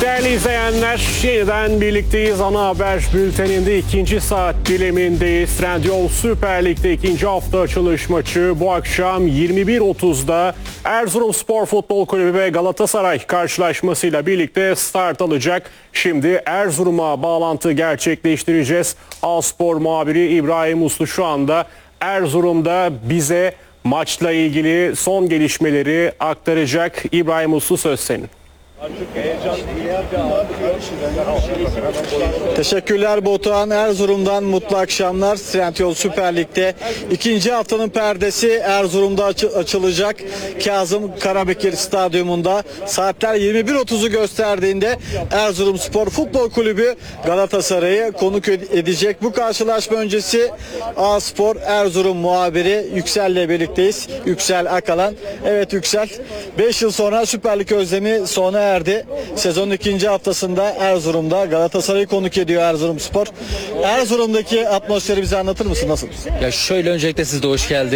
Değerli izleyenler, yeniden birlikteyiz. Ana haber bülteninde ikinci saat dilemindeyiz. Trendyol Süper Lig'de ikinci hafta açılış maçı bu akşam 21.30'da Erzurumspor Futbol Kulübü ve Galatasaray karşılaşmasıyla birlikte start alacak. Şimdi Erzurum'a bağlantı gerçekleştireceğiz. A-Spor muhabiri İbrahim Uslu şu anda Erzurum'da bize maçla ilgili son gelişmeleri aktaracak. İbrahim Uslu, söz senin. Teşekkürler Batuhan. Erzurum'dan mutlu akşamlar. Trendyol Süper Lig'de ikinci haftanın perdesi Erzurum'da açılacak. Kazım Karabekir Stadyumunda saatler 21.30'u gösterdiğinde Erzurumspor Futbol Kulübü Galatasaray'ı konuk edecek. Bu karşılaşma öncesi A-Spor Erzurum muhabiri Yüksel'le birlikteyiz. Yüksel Akalan. Evet Yüksel, 5 yıl sonra Süper Lig özlemi sona erdi. Sezonun ikinci haftasında Erzurum'da Galatasaray'ı konuk ediyor Erzurumspor. Erzurum'daki atmosferi bize anlatır mısın? Nasıl? Ya şöyle, öncelikle siz de hoş geldiniz.